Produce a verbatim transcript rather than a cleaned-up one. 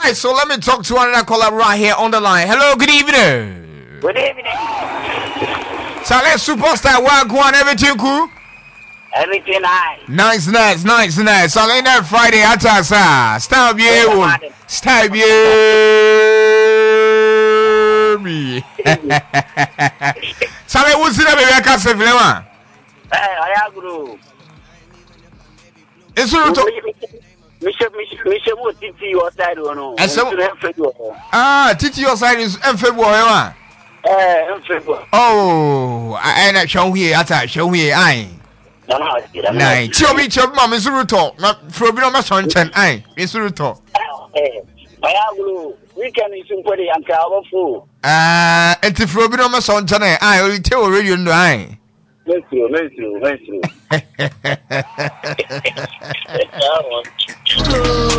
right, so let me talk to another caller right here on the line. Hello, good evening. Good evening. So let's superstar work one, everything cool? Everything nice. Nice, nice, nice, nice. So let's that Friday at us. Stop you. Stop you. So let's what's the baby? I can't say Vilema. Hey, I agree. It's all right. Michelle, Michelle, Michelle, what did you say? No, ah, Titi, your side is in February. Eh, in February. Oh, I ain't show here. I show here. I. Nine. Tell me, tell mom, is Ruto. Not for me, my son, I. It's Ruto. Eh, I agree. We can issue for the uncle fool. Ah, and if for me, my son, I will tell already on the eye. Thank you, thank you, thank you.